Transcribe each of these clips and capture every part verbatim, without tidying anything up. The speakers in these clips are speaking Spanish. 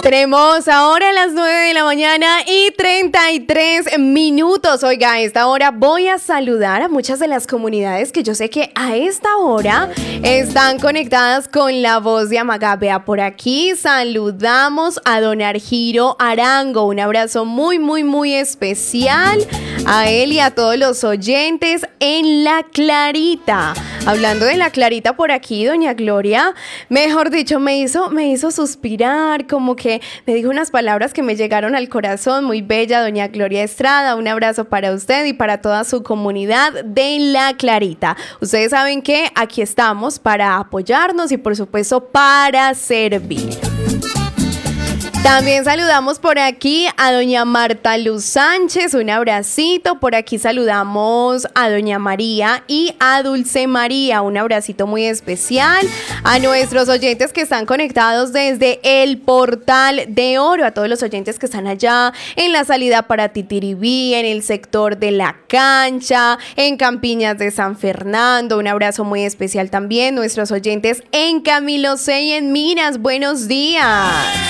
Tenemos ahora las nueve de la mañana y treinta y tres minutos. Oiga, a esta hora voy a saludar a muchas de las comunidades que yo sé que a esta hora están conectadas con la voz de Amagá. Vea, por aquí saludamos a don Argiro Arango. Un abrazo muy, muy, muy especial a él y a todos los oyentes en La Clarita. Hablando de La Clarita, por aquí, doña Gloria, mejor dicho, me hizo, me hizo suspirar, como que me dijo unas palabras que me llegaron al corazón, muy bella, doña Gloria Estrada. Un abrazo para usted y para toda su comunidad de La Clarita. Ustedes saben que aquí estamos para apoyarnos y, por supuesto, para servir. También saludamos por aquí a doña Marta Luz Sánchez, un abracito. Por aquí saludamos a doña María y a Dulce María, un abracito muy especial. A nuestros oyentes que están conectados desde el Portal de Oro, a todos los oyentes que están allá en la salida para Titiribí, en el sector de La Cancha, en Campiñas de San Fernando, un abrazo muy especial también. Nuestros oyentes en Camilo C y en Minas, buenos días.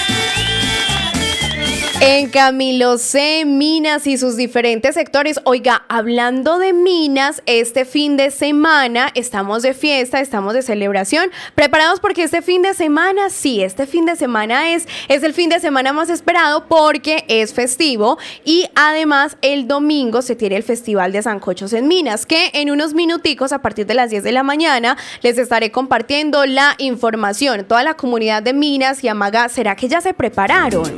En Camilo C, Minas y sus diferentes sectores. Oiga, hablando de Minas, este fin de semana estamos de fiesta, estamos de celebración, preparados porque este fin de semana, sí, este fin de semana es, es el fin de semana más esperado porque es festivo y además el domingo se tiene el Festival de Sancochos en Minas, que en unos minuticos a partir de las diez de la mañana les estaré compartiendo la información. Toda la comunidad de Minas y Amagá, ¿será que ya se prepararon?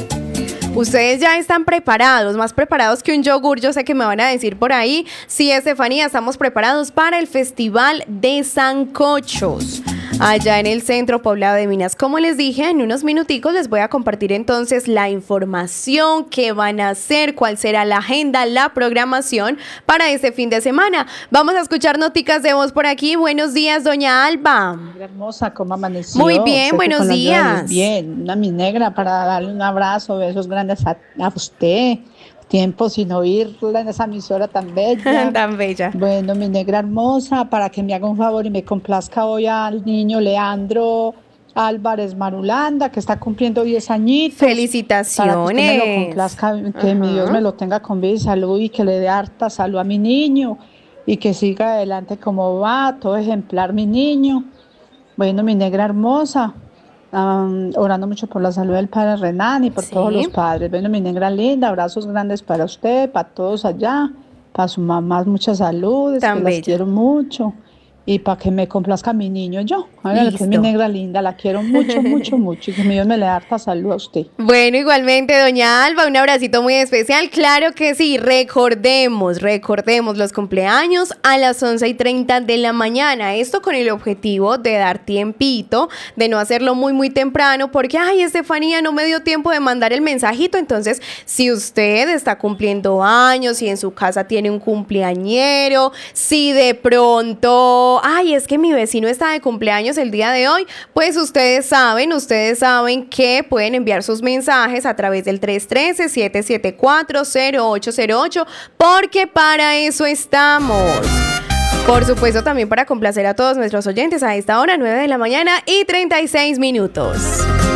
Ustedes ya están preparados, más preparados que un yogur, yo sé que me van a decir por ahí. Sí, Estefanía, estamos preparados para el Festival de Sancochos, allá en el centro poblado de Minas. Como les dije, en unos minuticos les voy a compartir entonces la información, qué van a hacer, cuál será la agenda, la programación para este fin de semana. Vamos a escuchar noticas de voz por aquí. Buenos días, doña Alba. Hermosa, ¿cómo amaneció? Muy bien, buenos días. Bien, una mi negra para darle un abrazo, besos grandes a, a usted. Tiempo sin oírla en esa emisora tan bella. Tan bella. Bueno, mi negra hermosa, para que me haga un favor y me complazca hoy al niño Leandro Álvarez Marulanda, que está cumpliendo diez añitos. Felicitaciones. Para que usted me lo complazca, que uh-huh. mi Dios me lo tenga con vida y salud y que le dé harta salud a mi niño y que siga adelante como va, todo ejemplar mi niño. Bueno, mi negra hermosa, Um, orando mucho por la salud del padre Renan y por sí. todos los padres. Bueno, mi negra linda, abrazos grandes para usted, para todos allá, para su mamá, mucha salud, que las quiero mucho. Y para que me complazca mi niño yo. Hágale, que es mi negra linda, la quiero mucho, mucho, mucho. Y que mi Dios me le dé harta salud a usted. Bueno, igualmente, doña Alba, un abracito muy especial. Claro que sí, recordemos, recordemos los cumpleaños a las once y treinta de la mañana. Esto con el objetivo de dar tiempito, de no hacerlo muy, muy temprano, porque, ay, Estefanía, no me dio tiempo de mandar el mensajito. Entonces, si usted está cumpliendo años, si en su casa tiene un cumpleañero, si de pronto... ay, es que mi vecino está de cumpleaños el día de hoy, pues ustedes saben, ustedes saben que pueden enviar sus mensajes a través del tres uno tres, siete siete cuatro, cero ocho cero ocho, porque para eso estamos. Por supuesto, también para complacer a todos nuestros oyentes a esta hora, nueve de la mañana y treinta y seis minutos.